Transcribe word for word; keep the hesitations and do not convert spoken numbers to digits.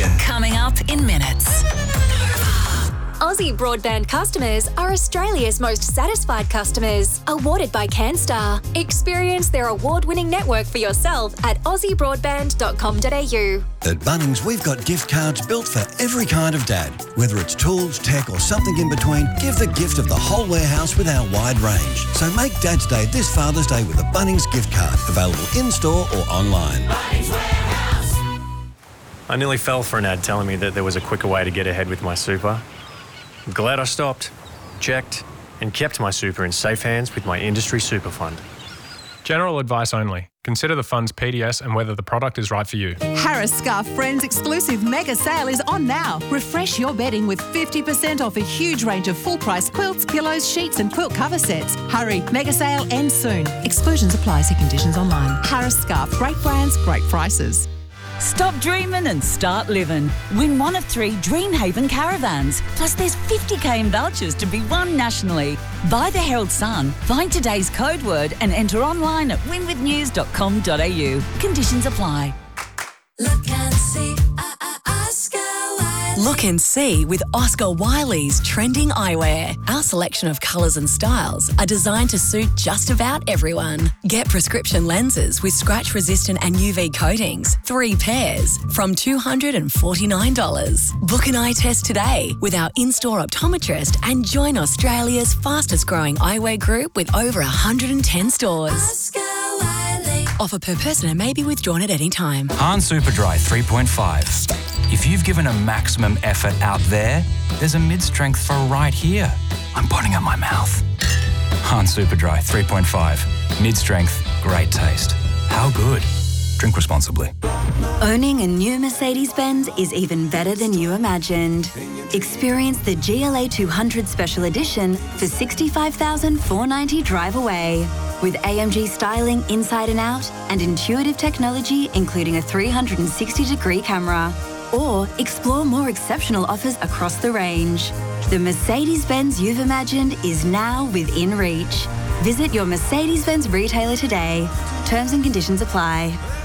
station. Coming up in minutes. Aussie Broadband customers are Australia's most satisfied customers, awarded by CanStar. Experience their award-winning network for yourself at aussie broadband dot com dot a u. At Bunnings, we've got gift cards built for every kind of dad. Whether it's tools, tech or something in between, give the gift of the whole warehouse with our wide range. So make Dad's Day this Father's Day with a Bunnings gift card, available in-store or online. Bunnings Warehouse. I nearly fell for an ad telling me that there was a quicker way to get ahead with my super. I'm glad I stopped, checked, and kept my super in safe hands with my industry super fund. General advice only. Consider the fund's P D S and whether the product is right for you. Harris Scarf Friends exclusive mega sale is on now. Refresh your bedding with fifty percent off a huge range of full-price quilts, pillows, sheets and quilt cover sets. Hurry, mega sale ends soon. Exclusions apply. See conditions online. Harris Scarf. Great brands, great prices. Stop dreaming and start living. Win one of three Dreamhaven caravans. Plus there's fifty k in vouchers to be won nationally. Buy the Herald Sun, find today's code word and enter online at win with news dot com dot a u. Conditions apply. Look and see. Uh, uh, Oscar Wiley. Look and see with Oscar Wiley's trending eyewear. Our selection of colours and styles are designed to suit just about everyone. Get prescription lenses with scratch-resistant and U V coatings, three pairs, from two hundred forty-nine dollars. Book an eye test today with our in-store optometrist and join Australia's fastest-growing eyewear group with over one hundred ten stores. Oscar Wiley. Offer per person and may be withdrawn at any time. Hahn Superdry three point five. If you've given a maximum effort out there, there's a mid-strength for right here. I'm putting up my mouth. Hahn Superdry three point five. Mid-strength, great taste. How good? Drink responsibly. Owning a new Mercedes-Benz is even better than you imagined. Experience the G L A two hundred Special Edition for sixty-five thousand four hundred ninety dollars drive away. With A M G styling inside and out and intuitive technology including a three hundred sixty degree camera. Or explore more exceptional offers across the range. The Mercedes-Benz you've imagined is now within reach. Visit your Mercedes-Benz retailer today. Terms and conditions apply.